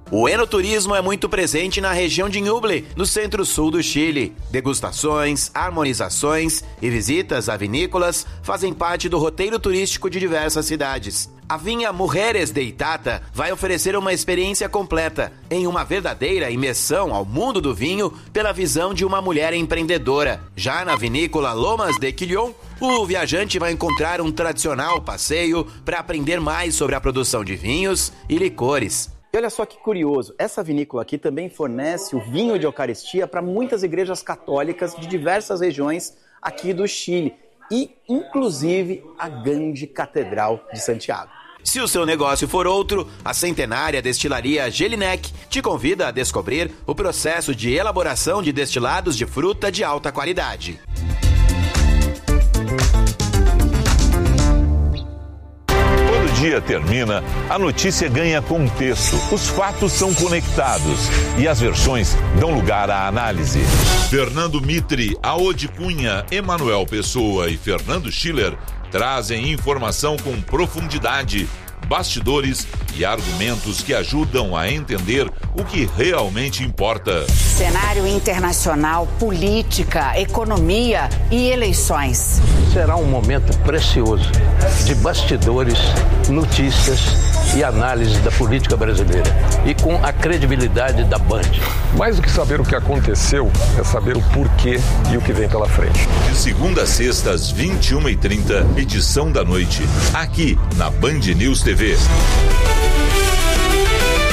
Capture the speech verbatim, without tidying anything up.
O enoturismo é muito presente na região de Ñuble, no centro-sul do Chile. Degustações, harmonizações e visitas a vinícolas fazem parte do roteiro turístico de diversas cidades. A vinha Mujeres de Itata vai oferecer uma experiência completa, em uma verdadeira imersão ao mundo do vinho pela visão de uma mulher empreendedora. Já na vinícola Lomas de Quillón, o viajante vai encontrar um tradicional passeio para aprender mais sobre a produção de vinhos e licores. E olha só que curioso, essa vinícola aqui também fornece o vinho de Eucaristia para muitas igrejas católicas de diversas regiões aqui do Chile e, inclusive, a grande Catedral de Santiago. Se o seu negócio for outro, a centenária destilaria Jelinek te convida a descobrir o processo de elaboração de destilados de fruta de alta qualidade. O dia termina, a notícia ganha contexto, os fatos são conectados e as versões dão lugar à análise. Fernando Mitre, Aode Cunha, Emanuel Pessoa e Fernando Schiller trazem informação com profundidade, bastidores e argumentos que ajudam a entender o que realmente importa. Cenário internacional, política, economia e eleições. Será um momento precioso de bastidores, notícias e análise da política brasileira e com a credibilidade da Band. Mais do que saber o que aconteceu, é saber o porquê e o que vem pela frente. De segunda a sexta, às vinte e uma e trinta, edição da noite, aqui na Band News T V.